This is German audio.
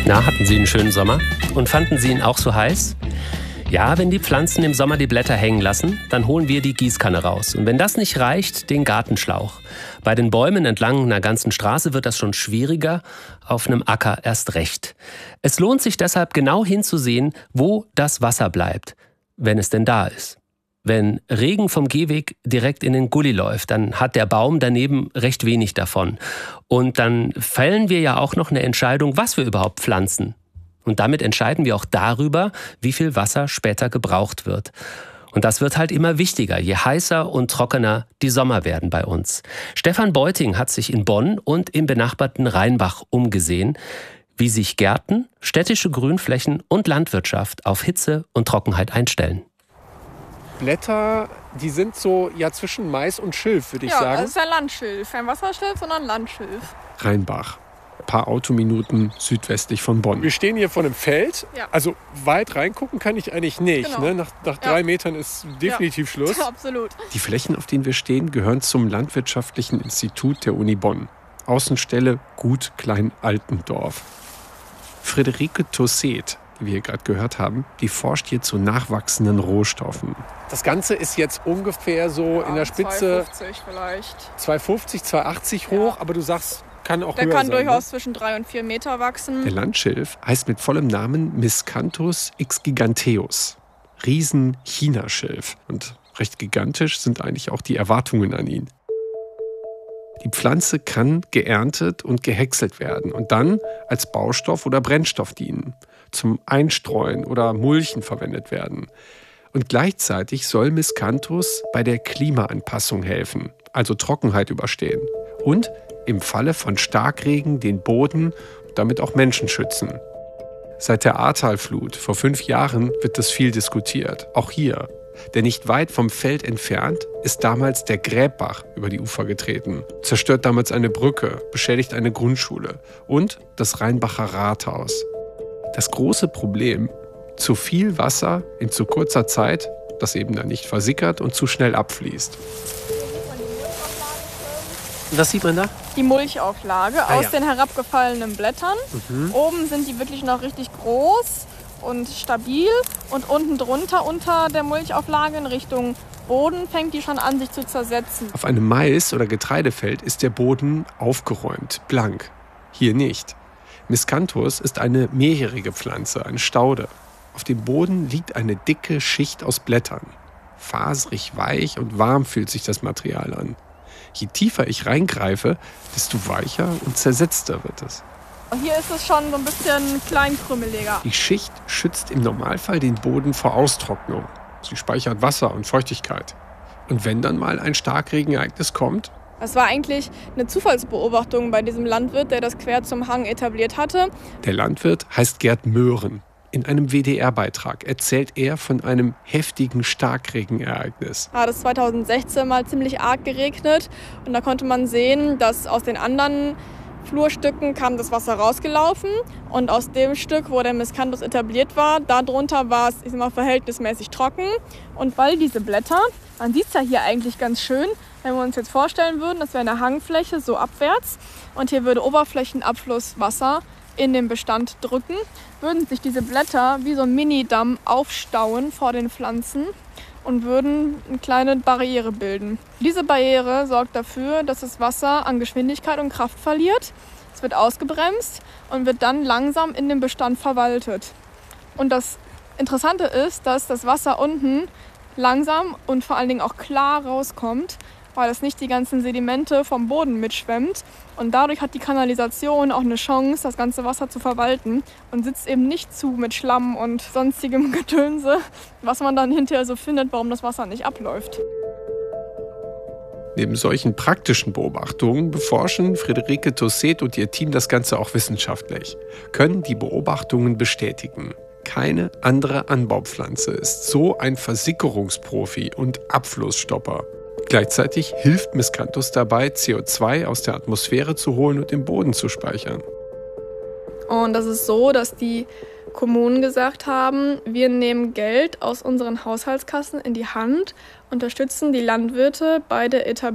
Na, hatten Sie einen schönen Sommer? Und fanden Sie ihn auch so heiß? Ja, wenn die Pflanzen im Sommer die Blätter hängen lassen, dann holen wir die Gießkanne raus. Und wenn das nicht reicht, den Gartenschlauch. Bei den Bäumen entlang einer ganzen Straße wird das schon schwieriger, auf einem Acker erst recht. Es lohnt sich deshalb genau hinzusehen, wo das Wasser bleibt, wenn es denn da ist. Wenn Regen vom Gehweg direkt in den Gully läuft, dann hat der Baum daneben recht wenig davon. Und dann fällen wir ja auch noch eine Entscheidung, was wir überhaupt pflanzen. Und damit entscheiden wir auch darüber, wie viel Wasser später gebraucht wird. Und das wird halt immer wichtiger, je heißer und trockener die Sommer werden bei uns. Stefan Beuting hat sich in Bonn und im benachbarten Rheinbach umgesehen, wie sich Gärten, städtische Grünflächen und Landwirtschaft auf Hitze und Trockenheit einstellen. Blätter, die sind so ja zwischen Mais und Schilf, würde ich sagen. Ja, das ist ein Landschilf. Kein Wasserschilf, sondern Landschilf. Rheinbach. Ein paar Autominuten südwestlich von Bonn. Wir stehen hier vor einem Feld. Ja. Also weit reingucken kann ich eigentlich nicht. Genau. Ne? Nach 3 Metern ist definitiv Schluss. Ja, absolut. Die Flächen, auf denen wir stehen, gehören zum Landwirtschaftlichen Institut der Uni Bonn. Außenstelle Gut Klein-Altendorf. Friederike Tosset, die wir hier gerade gehört haben, die forscht hier zu nachwachsenden Rohstoffen. Das Ganze ist jetzt ungefähr so in der Spitze 2,50 vielleicht. 2,50, 2,80 hoch, aber du sagst, kann auch Der höher kann sein. durchaus zwischen 3 und 4 Meter wachsen. Der Landschilf heißt mit vollem Namen Miscanthus x giganteus. Riesen-Chinaschilf. Und recht gigantisch sind eigentlich auch die Erwartungen an ihn. Die Pflanze kann geerntet und gehäckselt werden und dann als Baustoff oder Brennstoff dienen, zum Einstreuen oder Mulchen verwendet werden. Und gleichzeitig soll Miscanthus bei der Klimaanpassung helfen, also Trockenheit überstehen. Und im Falle von Starkregen den Boden und damit auch Menschen schützen. Seit der Ahrtalflut vor 5 Jahren wird das viel diskutiert, auch hier. Denn nicht weit vom Feld entfernt ist damals der Gräbbach über die Ufer getreten, zerstört damals eine Brücke, beschädigt eine Grundschule und das Rheinbacher Rathaus. Das große Problem: zu viel Wasser in zu kurzer Zeit, das eben dann nicht versickert und zu schnell abfließt. Was sieht man da? Die Mulchauflage aus den herabgefallenen Blättern. Oben sind die wirklich noch richtig groß und stabil. Und unten drunter, unter der Mulchauflage in Richtung Boden, fängt die schon an, sich zu zersetzen. Auf einem Mais- oder Getreidefeld ist der Boden aufgeräumt, blank. Hier nicht. Miscanthus ist eine mehrjährige Pflanze, eine Staude. Auf dem Boden liegt eine dicke Schicht aus Blättern. Faserig, weich und warm fühlt sich das Material an. Je tiefer ich reingreife, desto weicher und zersetzter wird es. Hier ist es schon so ein bisschen kleinkrümeliger. Die Schicht schützt im Normalfall den Boden vor Austrocknung. Sie speichert Wasser und Feuchtigkeit. Und wenn dann mal ein Starkregenereignis kommt? Das war eigentlich eine Zufallsbeobachtung bei diesem Landwirt, der das quer zum Hang etabliert hatte. Der Landwirt heißt Gerd Möhren. In einem WDR-Beitrag erzählt er von einem heftigen Starkregenereignis. Hat es 2016 mal ziemlich arg geregnet und da konnte man sehen, dass aus den anderen Flurstücken kam das Wasser rausgelaufen und aus dem Stück, wo der Miscanthus etabliert war, darunter war es, verhältnismäßig trocken. Und weil diese Blätter, man sieht es ja hier eigentlich ganz schön, wenn wir uns jetzt vorstellen würden, das wäre eine Hangfläche so abwärts und hier würde Oberflächenabfluss Wasser in den Bestand drücken, würden sich diese Blätter wie so ein Mini-Damm aufstauen vor den Pflanzen und würden eine kleine Barriere bilden. Diese Barriere sorgt dafür, dass das Wasser an Geschwindigkeit und Kraft verliert. Es wird ausgebremst und wird dann langsam in den Bestand verwaltet. Und das Interessante ist, dass das Wasser unten langsam und vor allen Dingen auch klar rauskommt, weil es nicht die ganzen Sedimente vom Boden mitschwemmt. Und dadurch hat die Kanalisation auch eine Chance, das ganze Wasser zu verwalten und sitzt eben nicht zu mit Schlamm und sonstigem Getönse, was man dann hinterher so findet, warum das Wasser nicht abläuft. Neben solchen praktischen Beobachtungen beforschen Friederike Tosset und ihr Team das Ganze auch wissenschaftlich, können die Beobachtungen bestätigen. Keine andere Anbaupflanze ist so ein Versickerungsprofi und Abflussstopper. Gleichzeitig hilft Miscanthus dabei, CO2 aus der Atmosphäre zu holen und im Boden zu speichern. Und das ist so, dass die Kommunen gesagt haben, wir nehmen Geld aus unseren Haushaltskassen in die Hand, unterstützen die Landwirte bei der Etablierung